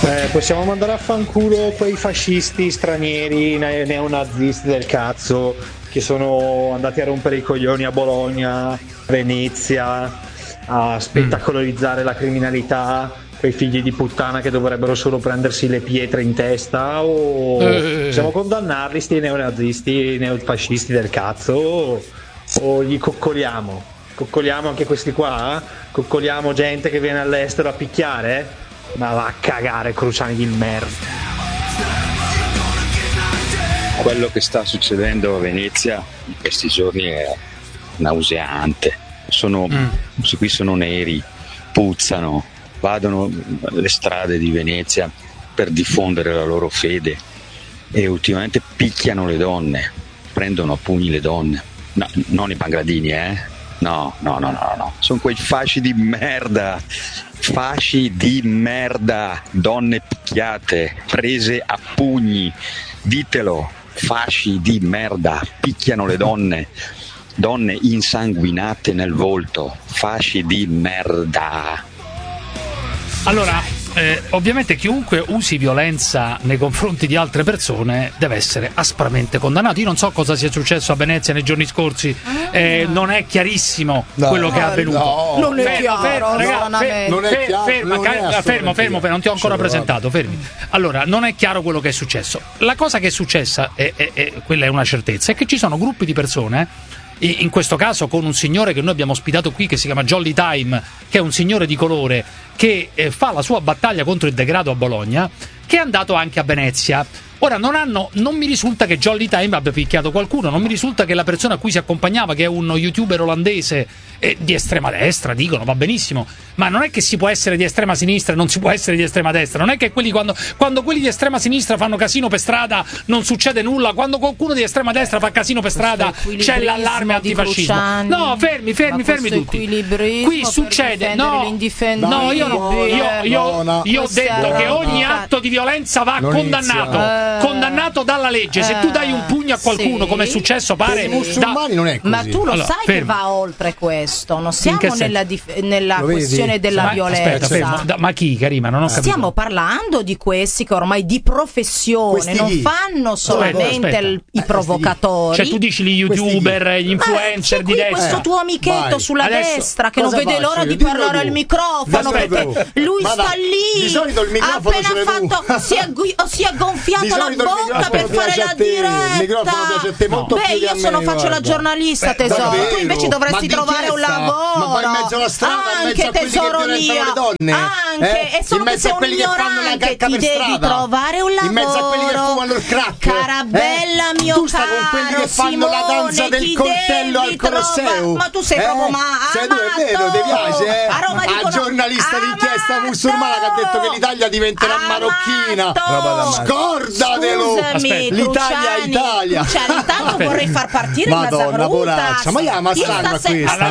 Possiamo mandare a fanculo quei fascisti stranieri neonazisti del cazzo che sono andati a rompere i coglioni a Bologna, Venezia, a spettacolarizzare la criminalità, quei figli di puttana che dovrebbero solo prendersi le pietre in testa, o possiamo condannarli, sti neonazisti, neofascisti del cazzo, o gli coccoliamo anche questi qua? Coccoliamo gente che viene all'estero a picchiare? Ma va a cagare, Cruciani di merda. Quello che sta succedendo a Venezia in questi giorni è nauseante. Questi qui sono neri, puzzano, vadono le strade di Venezia per diffondere la loro fede e ultimamente picchiano le donne, prendono a pugni le donne. No, non i Pangradini, No. Sono quei fasci di merda, donne picchiate, prese a pugni, ditelo, fasci di merda, picchiano le donne insanguinate nel volto, fasci di merda. Allora, ovviamente chiunque usi violenza nei confronti di altre persone deve essere aspramente condannato. Io non so cosa sia successo a Venezia nei giorni scorsi, non è chiarissimo quello che è avvenuto. Non è chiaro, fermo, non ti ho ancora presentato, fermi. Allora, non è chiaro quello che è successo. La cosa che è successa, quella è una certezza, è che ci sono gruppi di persone, in questo caso con un signore che noi abbiamo ospitato qui che si chiama Jolly Time, che è un signore di colore che fa la sua battaglia contro il degrado a Bologna, che è andato anche a Venezia. Ora non mi risulta che Jolly Time abbia picchiato qualcuno, non mi risulta che la persona a cui si accompagnava, che è uno youtuber olandese di estrema destra, dicono, va benissimo, ma non è che si può essere di estrema sinistra e non si può essere di estrema destra, non è che quelli quando quelli di estrema sinistra fanno casino per strada non succede nulla, quando qualcuno di estrema destra fa casino per strada c'è l'allarme antifascismo. No, fermi tutti. Qui succede, io ho detto che ogni atto di violenza va condannato dalla legge. Se tu dai un pugno a qualcuno, come è successo, pare musulmani non è così. Ma tu lo sai che va oltre questo, non siamo nella questione della violenza. Aspetta, ma chi, Karima? Non ho capito. Stiamo parlando di questi che ormai di professione non fanno solamente i provocatori. Cioè tu dici gli youtuber, gli influencer di destra. Questo tuo amichetto sulla destra che non vede l'ora di parlare al microfono, perché lui sta lì. Di solito il microfono appena si è gonfiato la bocca per fare la diretta. Io faccio la giornalista, tesoro. Tu invece dovresti trovare un lavoro. Ma vai in mezzo alla strada, anche tesoro mio. Anche, e solo che sei un ignorante, ti devi trovare un lavoro. In mezzo a quelli che fumano il crack. Carabella, mio tu stai con quelli che fanno la danza del coltello al Colosseo. Ma tu sei proprio è vero, ti piace? A giornalista d'inchiesta musulmana che ha detto che l'Italia diventerà marocchina. Scordatelo. L'Italia è Italia. Intanto vorrei far partire la Zavruta. Ma io massacro questa.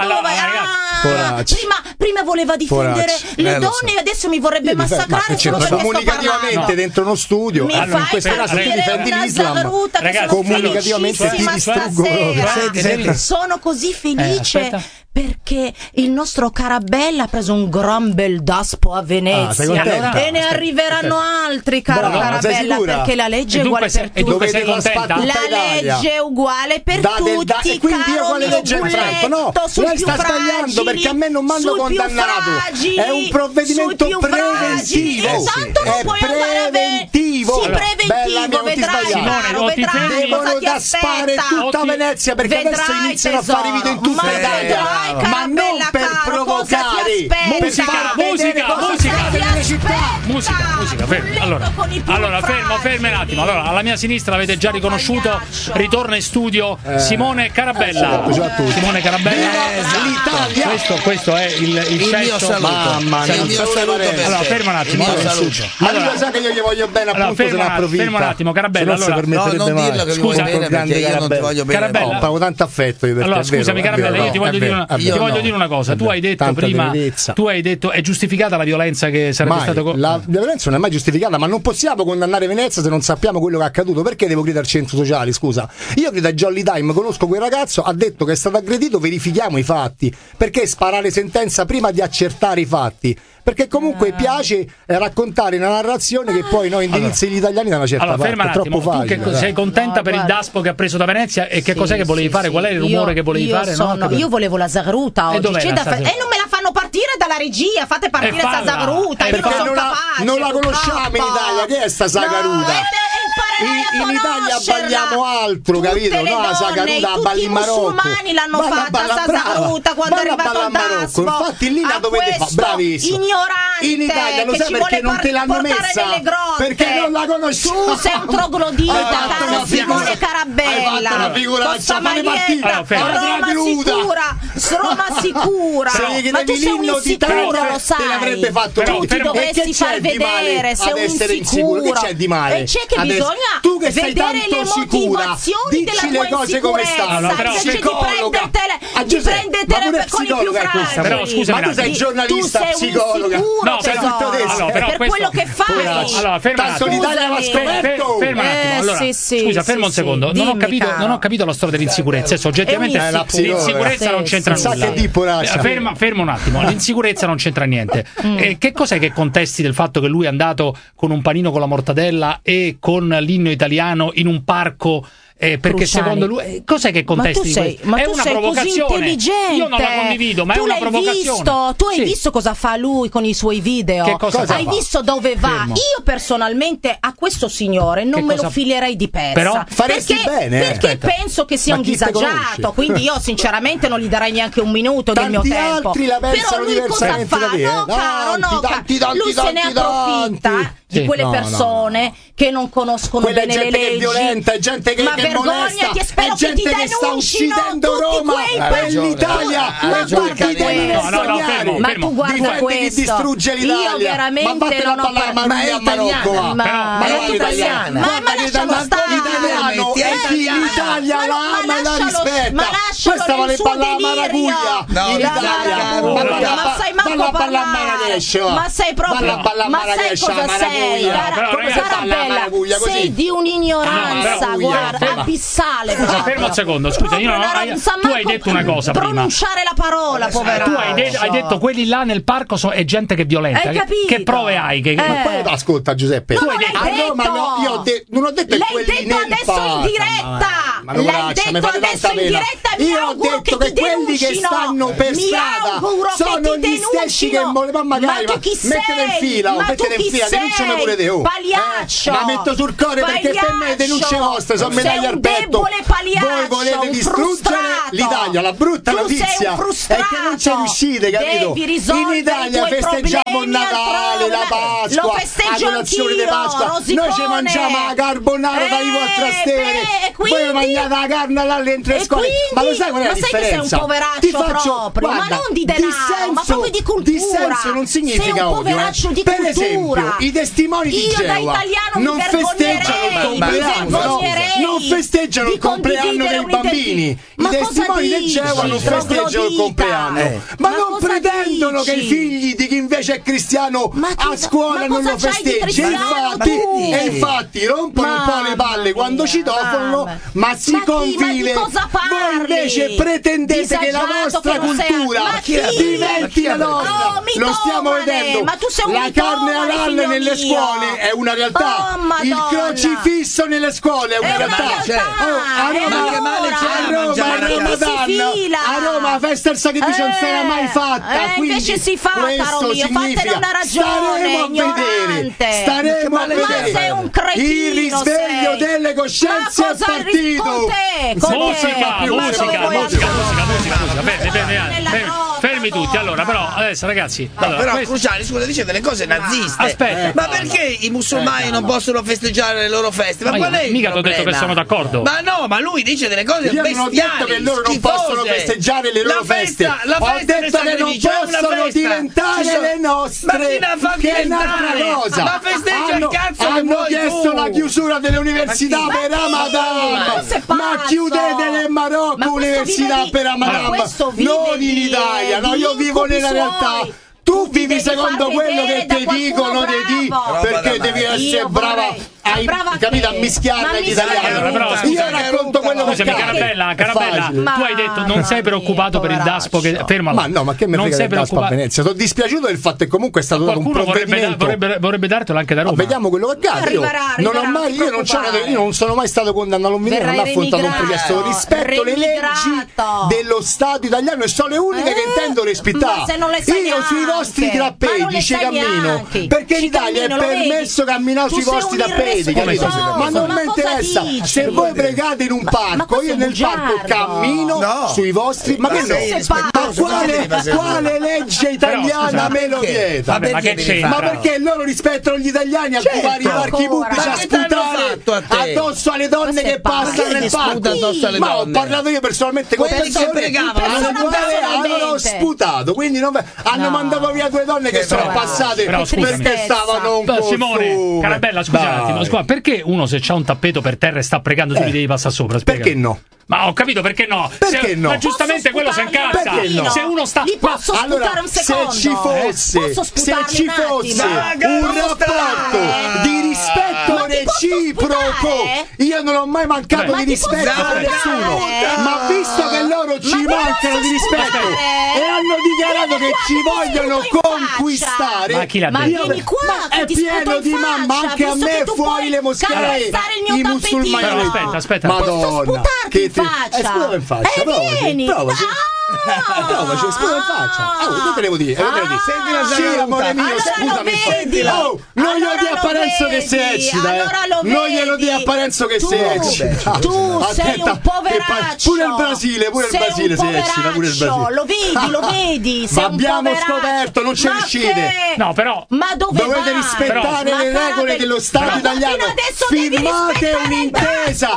Prima voleva difendere le donne e adesso mi vorrebbe massacrare solo perché comunicativamente dentro uno studio. In questo caso ti difendi l'Islam. Comunicativamente ti distruggono. Sono così felice perché il nostro Carabella ha preso un gran bel daspo a Venezia e ne arriveranno altri, caro Carabella, perché la legge è uguale per tutti. La legge è uguale per tutti, quindi io quale legge infranto? Lei sta sbagliando perché a me non mi hanno condannato. È un provvedimento preventivo. È preventivo. Sì, preventivo, vedrai, caro, vedrai cosa ti aspetta. Tutta Venezia perché adesso iniziano a fare video in tutta Italia. Ma non per provocare, musica, fermi un attimo. Allora, alla mia sinistra l'avete già riconosciuto, ritorna in studio Simone Carabella. Simone Carabella, l'Italia. Questo è il mio saluto. Mamma mia, allora ferma un attimo. Allora sa che io gli voglio bene, appunto, se ne approfitta. Ferma un attimo, Carabella. No, non dirlo che mi vuoi bene, perché io non ti voglio bene. Carabella, ho tanto affetto io per te. Allora scusami Carabella, io ti voglio dire una cosa. Tu hai detto prima, è giustificata la violenza che sarebbe stata la violenza non è mai giustificata, ma non possiamo condannare Venezia se non sappiamo quello che è accaduto. Perché devo credere al centro sociale, scusa? Io credo a Jolly Time, conosco quel ragazzo, ha detto che è stato aggredito, verifichiamo i fatti. Perché sparare sentenza prima di accertare i fatti? Perché comunque piace raccontare una narrazione che poi noi indirizzi gli italiani da una certa parte. Ferma un attimo, è troppo facile. Tu sei contenta per il Daspo che ha preso da Venezia e che cos'è che volevi fare? Qual è il rumore che volevi fare? Io volevo la Zagruta oggi. Non me la fanno partire dalla regia, fate partire sta Zagruta. Io non sono capace. Non la conosciamo in Italia, che è sta Zagruta? In Italia balliamo altro, capito? No, la Zagaruta balli in Marocco. I musulmani l'hanno fatta sta Zagaruta quando è arrivato il Daspo. Infatti lì la dovete fare, bravissimo. Ignorante, in Italia lo sai perché non te l'hanno messa? Perché non la conosciamo. Tu sei un troglodita, caro Simone Carabella. Una figuraccia, fate partita. Roma sicura. Ma tu sei un insicuro, lo sai. Te l'avrebbe fatto tu ti dovresti far vedere, sei un insicuro. Che c'è di male? E c'è che bisogna tu che sei vedere le motivazioni della tua le cose come stanno. Invece di prendertele con i più fragili. Però scusami, ma tu sei giornalista, psicologa. No, per quello che fai. Allora, ferma un attimo. Ferma un attimo. Allora, scusa, ferma un secondo. Non ho capito la storia dell'insicurezza. Adesso oggettivamente l'insicurezza non c'entra nulla. Ferma un attimo. L'insicurezza non c'entra niente. Che cos'è che contesti del fatto che lui è andato con un panino con la mortadella e con l'inno italiano in un parco? Perché Cruciani, secondo lui cos'è che contesti? È una provocazione. Io non la condivido, ma è una provocazione. Tu hai visto cosa fa lui con i suoi video? Che cosa hai visto dove va? Io personalmente a questo signore non me lo filerei di pezza. Però faresti bene. Perché penso che sia un disagiato. Quindi io sinceramente non gli darei neanche un minuto del mio tempo. Altri la però lui cosa fa? No, caro, lui se ne approfitta di quelle persone che non conoscono bene le leggi. Violenta, gente che vergognati e spero che ti denuncino Roma per l'Italia. Ma tu guarda questo, distrugge l'Italia. Io veramente non ho parlato. Ma è italiana. Ma lascialo stare. Italiano e chi l'Italia la ama e la rispetta. Questa vale parlare a Maraguglia. Ma sai manco parlare. Ma sei proprio. Ma sai cosa sei? Carabella, sei di un'ignoranza, guarda, abissale. Fermo un secondo, scusa, tu hai detto una cosa prima. Pronunciare la parola, povera. Tu hai detto quelli là nel parco è gente che è violenta. Hai capito? Che prove hai? Ascolta Giuseppe, tu hai detto. Io non ho detto quelli nel adesso in diretta. L'hai detto adesso in diretta. Io ho detto che quelli che stanno per strada sono gli stessi che magari mettete in fila, denunciami pure te. Pagliaccio. La metto sul cuore perché per me denunce vostre sono medaglie al petto. Voi volete distruggere l'Italia. La brutta notizia è che non ci riuscite, capito? In Italia festeggiamo il Natale, la Pasqua, la colazione di Pasqua. Noi ci mangiamo la carbonara da Ivo a Trastevere. Voi mangiate la carne all'entre le scuole. Ma lo sai qual è la differenza? Ma sai che sei un poveraccio proprio? Ma non di denaro, ma proprio di cultura. Dissenso non significa odio. Per esempio, i testimoni di Geova non festeggiano il compleanno, non festeggiano il compleanno dei bambini. I testimoni di Geova non festeggiano il compleanno, ma non pretendono che i figli di chi invece è cristiano a scuola non lo festeggi. Infatti rompono un po' le palle quando citofonano, ma si convive. Voi invece pretendete che la vostra cultura diventi la nostra. Lo stiamo vedendo. La carne halal nelle scuole è una realtà. Il crocifisso nelle scuole è una realtà. A Roma la festa del sacrificio non si era mai fatta. Invece si fa, caro mio, fatene una ragione. Staremo a vedere. Ma sei un cretino. Il risveglio delle coscienze è partito. Musica. Bene. Fermi tutti. Allora, però, adesso ragazzi. Però Cruciani, scusa, dice delle cose naziste. Aspetta. Ma perché i musulmani non possono festeggiare le loro feste? Ma qual è il mica ti ho detto che sono d'accordo. Ma no, ma lui dice delle cose bestiali. Io non ho detto che loro non possono festeggiare le loro feste. Ho detto che non possono diventare le nostre. Che è un'altra cosa. Ma festeggia il cazzo. Hanno chiesto la chiusura delle università per Ramadan. Ma chiudete le Marocco università per Ramadan. Non in Italia. No, io vivo nella realtà. tu vivi secondo quello che ti dicono perché devi essere brava. Hai capito a mischiare agli italiani. Io racconto quello che Carabella, tu hai detto non sei preoccupato per il Daspo che ferma. Ma no, ma che me frega del Daspo a Venezia? Sono dispiaciuto del fatto che comunque è stato dato un provvedimento. Vorrebbe dartelo anche da Roma. Vediamo quello che accade. Io non sono mai stato condannato a non venire, non ho affrontato un processo. Rispetto le leggi dello Stato italiano e sono le uniche che intendo rispettare. Io sui vostri trappedi ci cammino perché in Italia è permesso camminare sui vostri tappeti. Ma non mi interessa. Se voi pregate in un parco, io nel parco cammino sui vostri. Ma che quale legge italiana me lo vieta? Ma perché loro rispettano gli italiani a occupare i parchi pubblici, a sputare addosso alle donne che passano nel parco? Ma ho parlato io personalmente con persone che hanno sputato, quindi hanno mandato via 2 donne che sono passate perché stavano un Simone, Carabella, scusa, perché uno se c'ha un tappeto per terra e sta pregando tu gli devi passare sopra? Perché no? Ma ho capito perché no. Perché no? Ma giustamente quello si incazza. No? Se uno sta. Posso sputare un secondo? Se ci fosse un rapporto di rispetto reciproco, io non ho mai mancato di rispetto a nessuno. Ma visto che loro ci mancano di rispetto e hanno dichiarato che ci vogliono conquistare, ma chi l'ha detto? Ma vieni qua, è pieno di mamma, anche a me fuori le moschee, i musulmani. Aspetta. Madonna, che sputalo in faccia, provaci. Provaci, sputalo in faccia. Che te devo dire? Senti la sì, amore mio, scusami. Non glielo di a Parenzo che si eccita, non glielo di a Parenzo che si eccita. Tu sei un poveraccio. Pure il Brasile si eccita, pure il Brasile. Lo vedi, ma abbiamo scoperto, non ci riuscite. No, però dovete rispettare le regole dello Stato italiano. Firmate un'intesa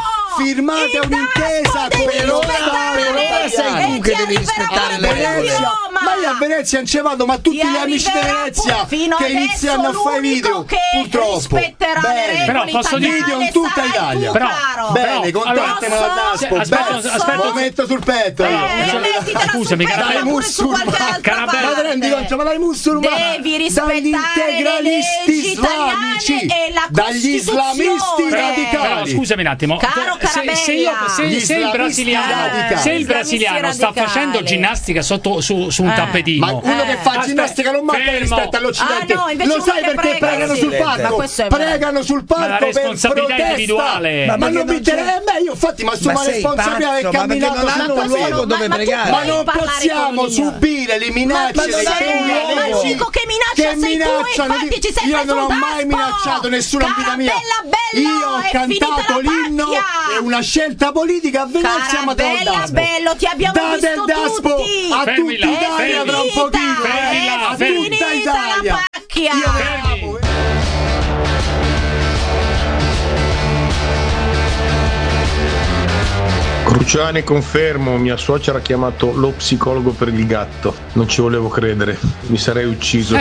con lo Stato. Sei tu che devi rispettare le regole. Ma io a Venezia non ci vado, ma tutti gli amici di Venezia che iniziano a fare video, purtroppo. Bene, però posso dire video in tutta Italia. Bene, contattemelo al Daspo. Aspetta, lo metto sul petto. Scusami, Carabella, ma ti rendi conto? Ma dai musulmani, devi rispettare dagli integralisti islamici, dagli islamisti radicali. Scusami un attimo. Se il brasiliano sta facendo ginnastica su un tappetino, ma uno che fa ginnastica non manca rispetto all'Occidente. Lo sai perché pregano sul palco? Pregano sul palco per protesta individuale. Ma non mi interessa. Io infatti mi assumo la responsabilità del camminato un luogo dove pregare. Ma non possiamo subire le minacce dei che minacciano. Io non ho mai minacciato nessuno in vita mia. Io ho cantato l'inno e una scelta politica a Venezia, ma date il Daspo. Bello, ti abbiamo date il Daspo a tutta Italia tra un pochino. A tutta Italia. Cruciani, confermo, mia suocera ha chiamato lo psicologo per il gatto. Non ci volevo credere, mi sarei ucciso.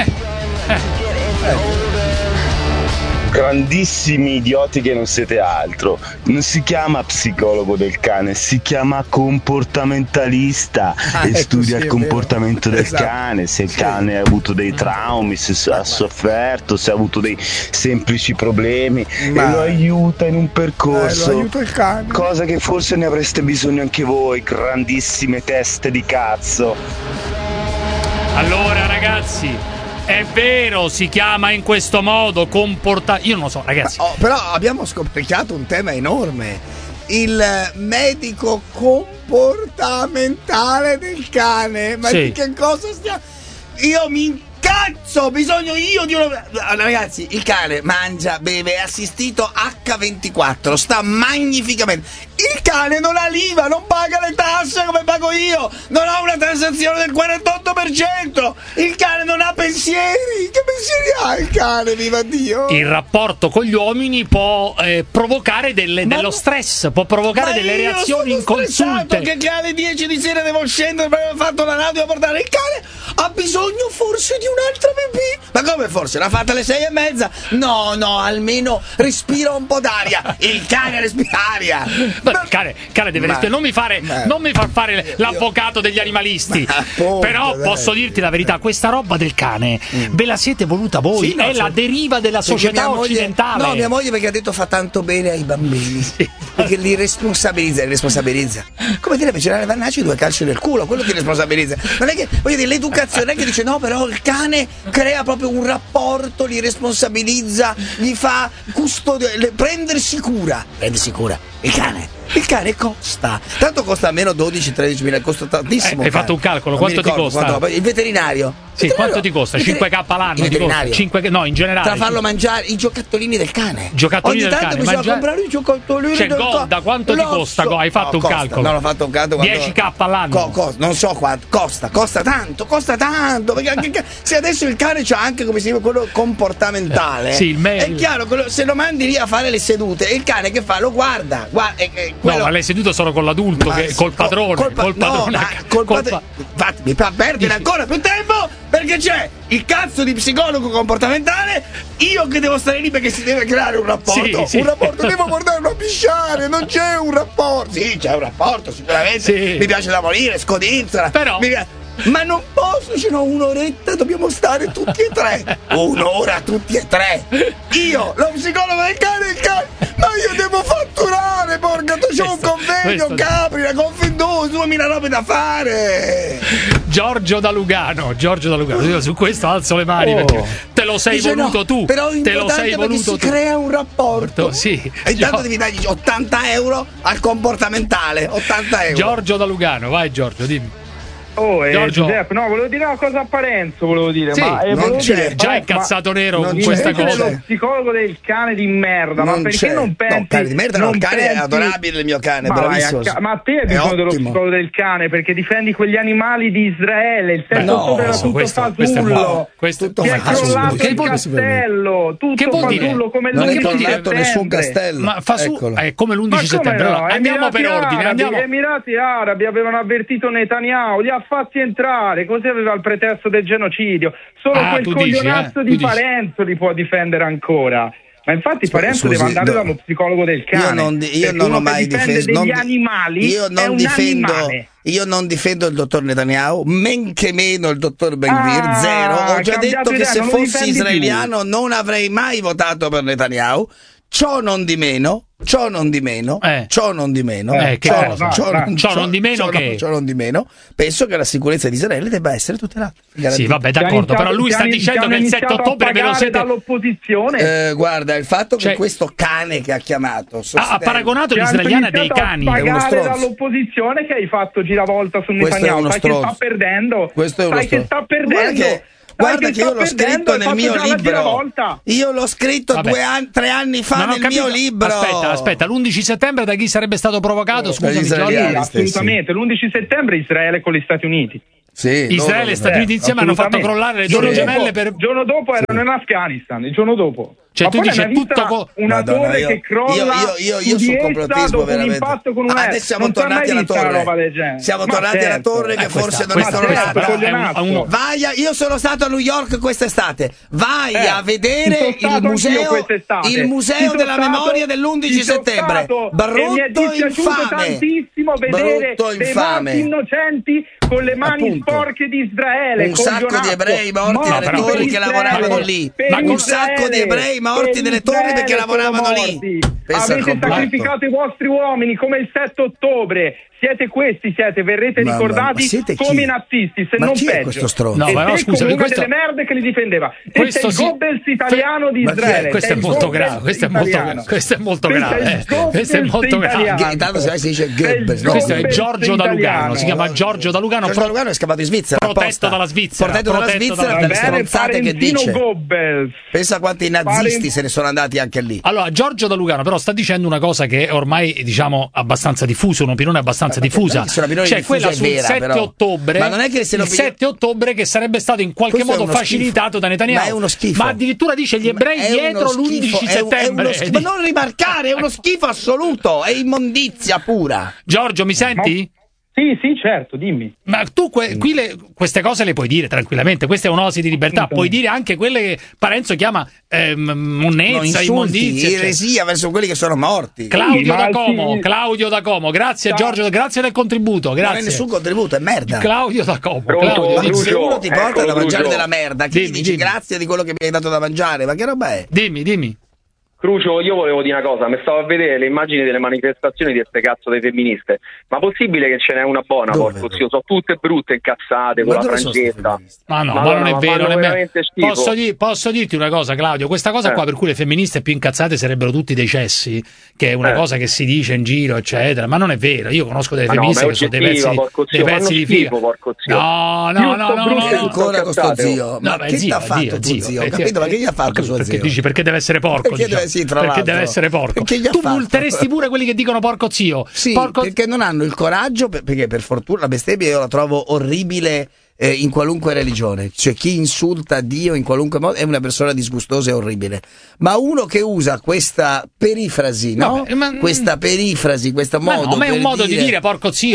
Grandissimi idioti che non siete altro. Non si chiama psicologo del cane, si chiama comportamentalista e studia il comportamento del cane. Se il cane ha avuto dei traumi, se ha sofferto, se ha avuto dei semplici problemi, e lo aiuta in un percorso. Lo aiuta il cane. Cosa che forse ne avreste bisogno anche voi, grandissime teste di cazzo. Allora ragazzi, è vero, si chiama in questo modo, io non lo so, ragazzi. Però abbiamo scoperchiato un tema enorme. Il medico comportamentale del cane. Ma di che cosa stiamo? Io mi incazzo, bisogno io di uno. Ragazzi, il cane mangia, beve, è assistito H24, sta magnificamente. Il cane non ha l'IVA, non paga le tasse come pago io, non ha una transazione del 48%, il cane non ha pensieri. Che pensieri ha il cane, viva Dio? Il rapporto con gli uomini può provocare dello stress, può provocare delle reazioni inconsulte. Che alle 10 di sera devo scendere perché ho fatto la radio a portare il cane. Ha bisogno forse di un altro pipì. Ma come forse? L'ha fatta alle 6:30? No, almeno respira un po' d'aria. Il cane respira aria. Cane deve respirare. Non mi far fare l'avvocato degli animalisti. Però posso dirti la verità, questa roba del cane ve la siete voluta voi, sì, la deriva della società occidentale. No, mia moglie perché ha detto fa tanto bene ai bambini, sì. Perché li responsabilizza. Come direbbe Generale Vannacci, 2 calci nel culo, quello ti responsabilizza. Non è che, voglio dire, l'educazione non è che dice no, però il cane crea proprio un rapporto, li responsabilizza, gli fa prendersi cura. Il cane costa. Tanto costa almeno 12-13 mila, costa tantissimo. Hai fatto un calcolo, quanto ti costa? Il veterinario. Sì, quanto ti costa? 5k l'anno? No, in generale. Tra farlo mangiare i giocattolini del cane. Ogni tanto bisogna comprare i giocattolini del cane. Da quanto ti costa? Hai fatto un calcolo? Non ho fatto un calcolo. 10k all'anno? Non so quanto. Costa tanto. Perché se adesso il cane c'ha anche, come si dice, quello comportamentale. Sì, è chiaro, se lo mandi lì a fare le sedute, il cane che fa? Lo guarda. No, ma le sedute sono con l'adulto, col padrone. Infatti mi fa perdere ancora più tempo. Perché c'è il cazzo di psicologo comportamentale, io che devo stare lì perché si deve creare un rapporto. Sì. Un rapporto, devo portarlo a pisciare, non c'è un rapporto. Sì, c'è un rapporto, sicuramente. Sì. Mi piace da morire, scodinzola. Però. Ma non posso, ce n'ho un'oretta, dobbiamo stare tutti e 3. Un'ora tutti e 3. Io, lo psicologo del cane, il cane. Ma io devo fatturare, porca, c'ho un convegno, Capri, la Confindus, 2000 robe da fare. Giorgio da Lugano, io su questo alzo le mani perché te lo sei voluto tu. Però te lo sei voluto si crea un rapporto. Sì. E intanto devi dargli 80 euro al comportamentale. 80 euro. Giorgio da Lugano, vai Giorgio, dimmi. Giuseppe, no, volevo dire una cosa a Parenzo, sì, ma già incazzato nero con questa cosa. Lo psicologo del cane di merda, ma perché non pensi? No, cane di merda, no, il cane è adorabile, il mio cane, è bravissimo. Ma a te hai bisogno dello psicologo del cane perché difendi quegli animali di Israele, il 7 ottobre era tutto fasullo. Questo è crollato il castello, tutto fasullo come l'11 settembre. Non è crollato nessun castello. Ma è come l'11 settembre. Andiamo per ordine. Gli Emirati Arabi avevano avvertito Netanyahu, li ha fatti entrare, così aveva il pretesto del genocidio. Solo quel coglionazzo di Parenzo li può difendere ancora. Ma infatti Parenzo deve andare dallo psicologo del cane. Io non ho mai difeso degli animali. Io non difendo il dottor Netanyahu, men che meno il dottor Ben-Gvir, zero. Ho già detto che se fossi israeliano non avrei mai votato per Netanyahu. Ciò non di meno, penso che la sicurezza di Israele debba essere tutelata. Sì, vabbè, d'accordo, però lui sta dicendo che il 7 ottobre ve lo siete dall'opposizione. Guarda, il fatto che questo cane che ha chiamato ha paragonato l'israeliana dei cani, è uno stronzo. Dall'opposizione che hai fatto giravolta su Netanyahu, sai che sta perdendo. Guarda che io l'ho scritto nel mio libro. Io l'ho scritto 3 anni fa nel mio libro. Aspetta, l'11 settembre da chi sarebbe stato provocato? Scusami, assolutamente. L'11 settembre Israele con gli Stati Uniti. Sì, Israele e Stati Uniti insieme hanno fatto crollare le torri gemelle il giorno dopo erano in Afghanistan, il giorno dopo. Cioè tu dici tutto una torre che crolla. Io sul complottismo veramente. Adesso siamo tornati alla torre. Siamo tornati alla torre che forse non è crollata. Io sono stato a New York quest'estate. Vai a vedere il museo della memoria dell'11 settembre. Brutto infame. Brutto infame. Innocenti con le mani sporche di Israele. Un sacco di ebrei morti nelle torri che lavoravano lì. Un sacco di ebrei morti nelle torri perché lavoravano lì. Avete sacrificato i vostri uomini come il 7 ottobre. Verrete ricordati come nazisti, se non peggio. Questo stronzo? No, ma scusa, una delle merde che li difendeva. Questo è il Goebbels italiano di Israele. Questo è molto grave. Questo è molto grave. Intanto si dice Goebbels. Questo è Giorgio da Lugano. Si chiama Giorgio da Lugano. Giorgio da Lugano è scappato in Svizzera. Protetto dalla Svizzera. Dalle stronzate che dice. Pensa quanti nazisti se ne sono andati anche lì. Allora, Giorgio da Lugano però sta dicendo una cosa che è ormai, diciamo, abbastanza diffusa, un'opinione abbastanza diffusa, cioè quella sul 7 ottobre, ma non è che il 7 ottobre che sarebbe stato in qualche modo facilitato da Netanyahu, ma è uno schifo, ma addirittura dice gli ebrei dietro l'11 settembre, ma non rimarcare, è uno schifo assoluto, è immondizia pura. Giorgio, mi senti? Sì, certo, dimmi. Ma tu queste cose le puoi dire tranquillamente, questa è un'oasi di libertà, puoi dire anche quelle che Parenzo chiama monnezza, immondizia, eresia verso quelli che sono morti. Claudio da Como, grazie Giorgio, grazie del contributo, grazie. Non è nessun contributo, è merda. Claudio da Como. Se uno ti porta da mangiare della merda, chi dici grazie di quello che mi hai dato da mangiare, ma che roba è? Dimmi. Crucio, io volevo dire una cosa, mi stavo a vedere le immagini delle manifestazioni di queste cazzo dei femministe, ma possibile che ce n'è una buona, porco zio? Sono tutte brutte, incazzate, con la frangetta. Ma non è vero, posso dirti una cosa, Claudio, questa cosa qua per cui le femministe più incazzate sarebbero tutti dei cessi, che è una cosa che si dice in giro, eccetera, ma non è vero, io conosco delle femministe che sono dei pezzi di figa. No, ancora con sto zio, ma che ti ha fatto tuo zio? Ho capito, ma che gli ha fatto suo zio? Dici perché deve essere porco, perché deve essere porco. Tu multeresti pure quelli che dicono porco zio. Sì, perché non hanno il coraggio, perché per fortuna la bestemmia io la trovo orribile in qualunque religione, cioè chi insulta Dio in qualunque modo è una persona disgustosa e orribile, ma uno che usa questa perifrasi, no? Questa perifrasi, questo modo ma è un modo di dire porco zio,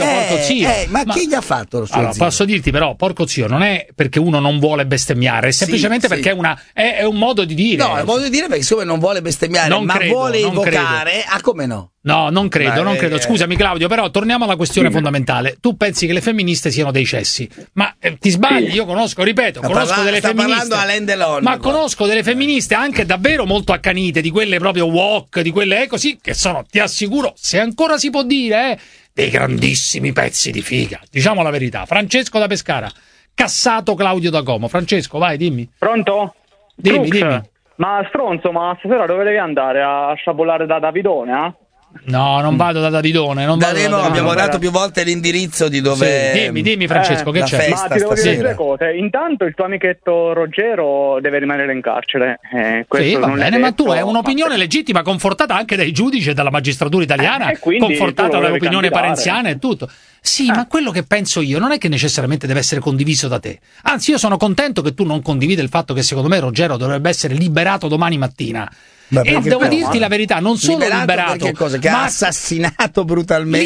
ma chi gli ha fatto lo suo zio? Posso dirti però, porco zio non è perché uno non vuole bestemmiare, è semplicemente perché è un modo di dire. No, è un modo di dire perché siccome non vuole bestemmiare, vuole evocare, come no? No, non credo. Scusami Claudio, però torniamo alla questione fondamentale. Tu pensi che le femministe siano dei cessi, ma ti sbagli, io conosco delle femministe. Conosco delle femministe anche davvero molto accanite, di quelle proprio woke, di quelle così, che sono, ti assicuro, se ancora si può dire, dei grandissimi pezzi di figa. Diciamo la verità. Francesco da Pescara, cassato Claudio da Como. Francesco, vai, dimmi. Pronto? Dimmi. Ma stronzo, ma stasera dove devi andare? A sciabolare da Davidone, No, non vado da Davidone. Abbiamo dato più volte l'indirizzo di dove. Sì, dimmi Francesco, che c'è? Ma ti devo dire due cose. Intanto il tuo amichetto Ruggero deve rimanere in carcere. Sì, va bene, ma tu hai un'opinione legittima, confortata anche dai giudici e dalla magistratura italiana, confortata dall'opinione parenziana e tutto. Sì, ma quello che penso io non è che necessariamente deve essere condiviso da te. Anzi, io sono contento che tu non condivida il fatto che secondo me Ruggero dovrebbe essere liberato domani mattina. E devo dirti la verità, non solo liberato che ha assassinato brutalmente.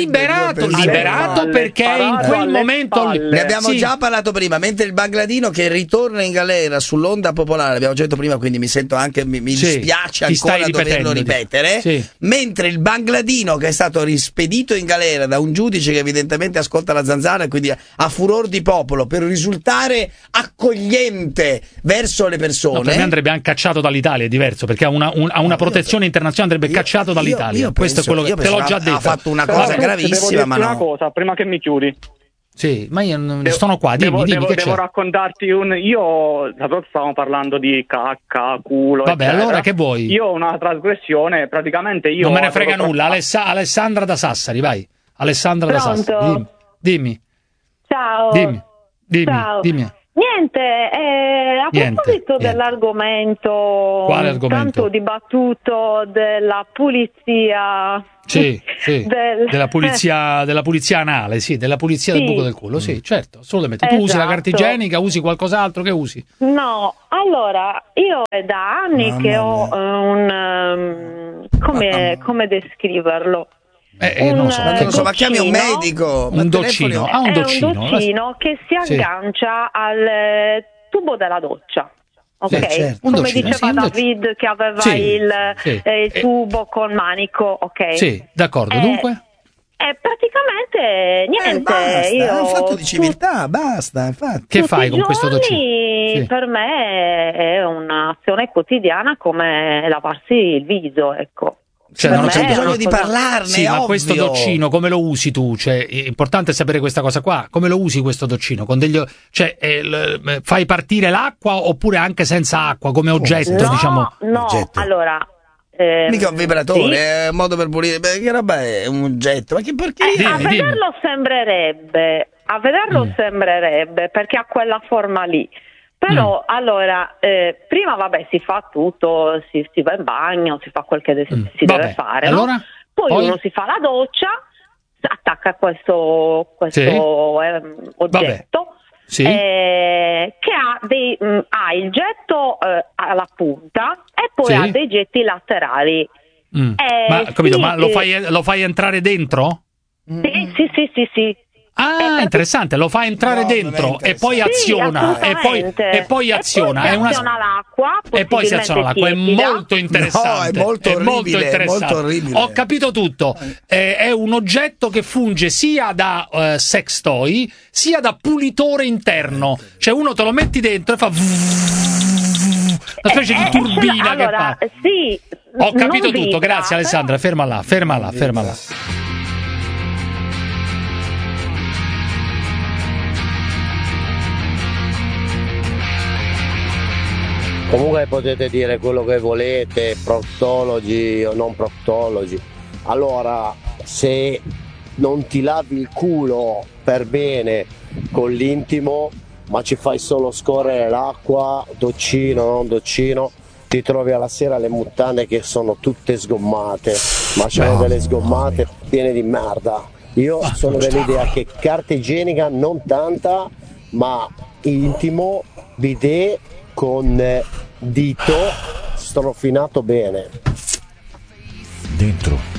Liberato perché in quel momento ne abbiamo già parlato prima, mentre il Bagladino che ritorna in galera sull'onda popolare, l'abbiamo detto prima, quindi mi sento anche mi dispiace ancora doverlo ripetere. Mentre il Bagladino che è stato rispedito in galera da un giudice che evidentemente ascolta la zanzara e quindi a furor di popolo per risultare accogliente verso le persone. Per me andrebbe anche cacciato dall'Italia, è diverso, perché ha una protezione internazionale, andrebbe cacciato dall'Italia. Questo è quello che te l'ho già detto. Ha fatto una cosa gravissima, ma una cosa prima che mi chiudi. Sì, ma io non sono qua. Dimmi che devo raccontarti io stavamo parlando di cacca, culo. Vabbè, eccetera. Allora che vuoi? Io ho una trasgressione, praticamente io. Non me ne frega nulla. Alessandra da Sassari, vai. Alessandra da Sassari. Dimmi. Ciao. Dimmi. Niente, a proposito dell'argomento tanto dibattuto della pulizia. Sì. Della pulizia anale, della pulizia del buco del culo, sì, certo, assolutamente. Tu usi la carta igienica, usi qualcos'altro, che usi? No, allora, io è da anni che ho come descriverlo? Ma chiami un medico, un doccino. Un doccino che si aggancia al tubo della doccia. Ok, certo. Come diceva David che aveva il tubo con manico, ok? Sì, d'accordo, dunque? Praticamente niente, basta, io è un fatto di civiltà, basta, infatti. Che fai con questo doccino? Per me è un'azione quotidiana come lavarsi il viso, ecco. Cioè, non c'è bisogno di parlarne. Sì, ma questo doccino come lo usi tu? Cioè, è importante sapere questa cosa qua. Come lo usi questo doccino? Con fai partire l'acqua oppure anche senza acqua come oggetto, diciamo? No, oggetto. Allora. Mica un vibratore, è un modo per pulire. Che roba è un oggetto? Ma che porcheria? A vederlo sembrerebbe perché ha quella forma lì. Però allora, prima si fa tutto, si va in bagno, si fa quel che si deve fare, allora? No? Poi uno si fa la doccia, attacca questo oggetto che ha il getto alla punta e poi ha dei getti laterali. Ma capito, ma lo fai entrare dentro? Sì. Ah, interessante, lo fa entrare dentro e poi aziona e poi aziona. Aziona l'acqua e poi si aziona l'acqua. È molto interessante. No, è molto orribile. Ho capito tutto. È un oggetto che funge sia da sex toy sia da pulitore interno. Cioè uno te lo metti dentro e fa una specie di turbina che fa. Sì, ho capito tutto, grazie Alessandra, ferma là. Comunque potete dire quello che volete, proctologi o non proctologi. Allora, se non ti lavi il culo per bene con l'intimo, ma ci fai solo scorrere l'acqua, doccino, non doccino, ti trovi alla sera le mutande che sono tutte sgommate, ma c'hanno delle sgommate piene di merda. Io sono dell'idea che carta igienica non tanta, ma intimo, bidet con dito strofinato bene. Dentro.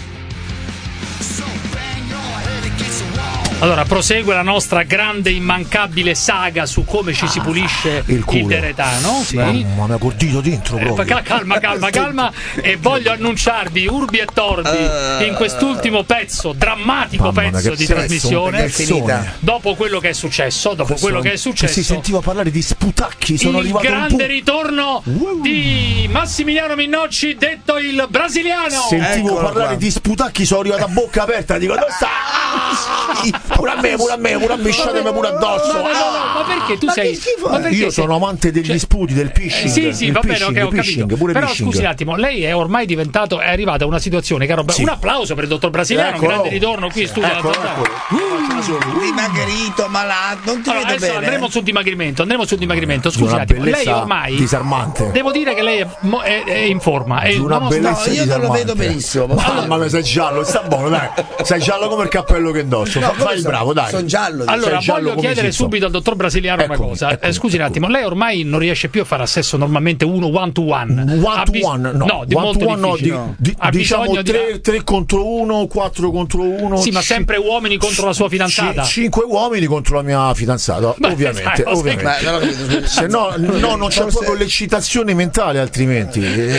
Allora prosegue la nostra grande immancabile saga su come ci si pulisce il deretano. Sì. Mamma mia, col dito dentro proprio. Calma. E voglio annunciarvi urbi e torbi in quest'ultimo drammatico pezzo di trasmissione, dopo quello che è successo, si sentiva parlare di sputacchi. Sono il grande ritorno di Massimiliano Minnocci, detto il brasiliano. Sentivo parlare di sputacchi, sono arrivato a bocca aperta, dico dove sta? Pure a me, sciatemi pure addosso. No, ma perché tu sei? Io sono amante degli sputi, del phishing. Sì, va bene, ok, ho capito. Però scusi un attimo, lei è ormai è arrivata a una situazione, caro. Un applauso per il dottor Brasiliano, grande ritorno qui in studio. Dimagrito, malato, non ti vedo bene. Andremo sul dimagrimento. Scusi un attimo, lei ormai disarmante. Devo dire che lei è in forma. Una bellezza io non lo vedo benissimo. Mamma mia, sei giallo, sta buono, dai. Sei giallo come il cappello che indosso. Fai il bravo, dai. Sono giallo. Allora, voglio chiedere subito al dottor Brasiliano una cosa. Scusi un attimo, lei ormai non riesce più a fare sesso normalmente one to one? No, di molto difficile. Diciamo 3 contro 1, 4 contro 1. Sì, ma sempre uomini contro la sua fidanzata? 5 uomini contro la mia fidanzata, ovviamente. Se no, non c'è proprio l'eccitazione mentale, altrimenti.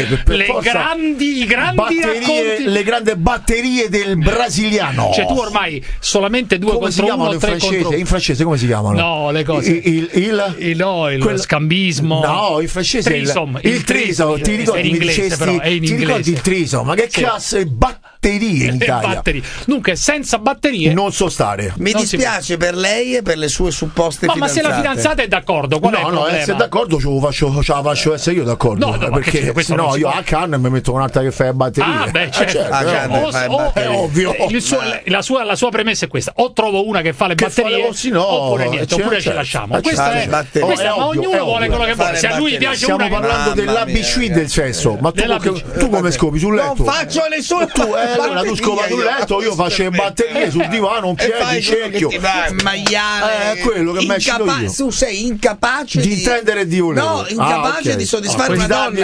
I grandi racconti. Le grandi batterie del brasiliano. Cioè tu ormai solamente 2 come contro 1, 3 contro 1. In francese come si chiamano? No, le cose. Il scambismo. No, in francese il trisom. Ti ricordi in inglese, però è in inglese. Ti ricordi il trisom? Ma che cazzo è batterie in Italia? Dunque, senza batterie non so stare. Mi dispiace per lei e per le sue supposte fidanzate. Ma se la fidanzata è d'accordo, qual è il problema? Se è d'accordo ce la faccio essere io d'accordo. Perché se no io a canna mi metto un'altra che fa batterie. È ovvio. La sua premessa è questa: o trovo una che fa le batterie oppure niente, oppure ci lasciamo. Ma ognuno vuole quello che vuole. Se a lui piace una. Stiamo parlando dell'ABC del sesso. Ma tu come scopi sul letto? Non faccio le sue allora tu scopa sul letto, io faccio le batterie sul divano, un piede, in cerchio. Maiale, è quello che mi io. Tu sei incapace di intendere e di volere. No, incapace di soddisfare una donna.